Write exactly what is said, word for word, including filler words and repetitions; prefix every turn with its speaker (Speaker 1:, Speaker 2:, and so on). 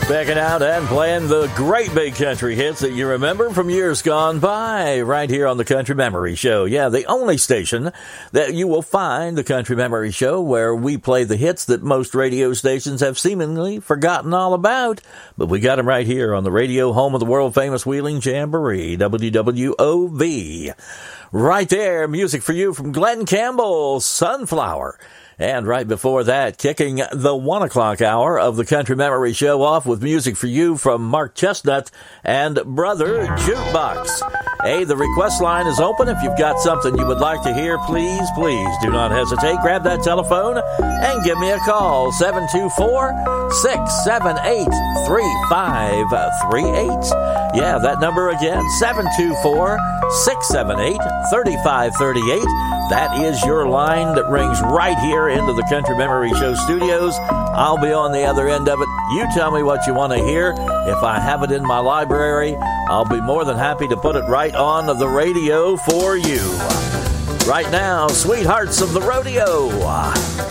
Speaker 1: Backing out and playing the great big country hits that you remember from years gone by right here on the Country Memory Show. Yeah, the only station that you will find the Country Memory Show where we play the hits that most radio stations have seemingly forgotten all about. But we got them right here on the radio home of the world-famous Wheeling Jamboree, W W O V. Right there, music for you from Glenn Campbell, Sunflower. And right before that, kicking the one o'clock hour of the Country Memory Show off with music for you from Mark Chestnut and Brother Jukebox. Hey, the request line is open. If you've got something you would like to hear, please, please do not hesitate. Grab that telephone and give me a call. seven two four, six seven eight, three five three eight. Yeah, that number again, seven two four, six seven eight, three five three eight. That is your line that rings right here into the Country Memory Show studios. I'll be on the other end of it. You tell me what you want to hear. If I have it in my library, I'll be more than happy to put it right on the radio for you. Right now, Sweethearts of the Rodeo.